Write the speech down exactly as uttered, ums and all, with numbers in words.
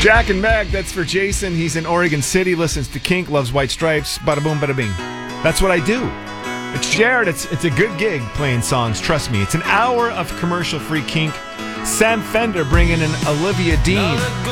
Jack and Meg, that's for Jason. He's in Oregon City, listens to Kink, loves White Stripes. Bada boom, bada bing. That's what I do. It's Jared. It's it's a good gig playing songs. Trust me. It's an hour of commercial-free Kink. Sam Fender bringing in Olivia Dean.